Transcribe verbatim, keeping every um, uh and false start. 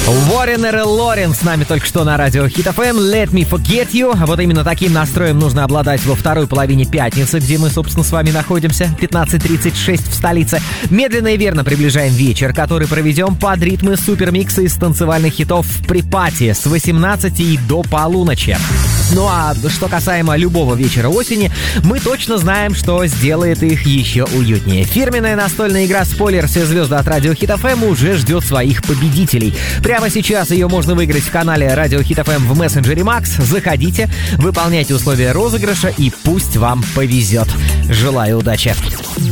Уорренер и Лорен с нами только что на радио Хит эф эм. Let me forget you. Вот именно таким настроем нужно обладать во второй половине пятницы, где мы, собственно, с вами находимся. пятнадцать тридцать шесть в столице. Медленно и верно приближаем вечер, который проведем под ритмы супермикса из танцевальных хитов в припате с восемнадцати и до полуночи. Ну а что касаемо любого вечера осени, мы точно знаем, что сделает их еще уютнее. Фирменная настольная игра «Спойлер. Все звезды» от радио Хит эф эм уже ждет своих победителей. Прямо сейчас ее можно выиграть в канале радио Хит эф эм в мессенджере Макс. Заходите, выполняйте условия розыгрыша и пусть вам повезет. Желаю удачи.